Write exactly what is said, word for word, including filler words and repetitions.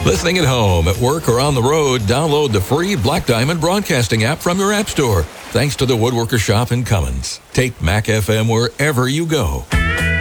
Listening at home, at work, or on the road, download the free Black Diamond Broadcasting app from your app store. Thanks to the Woodworker Shop in Cummins. Take Mac F M wherever you go.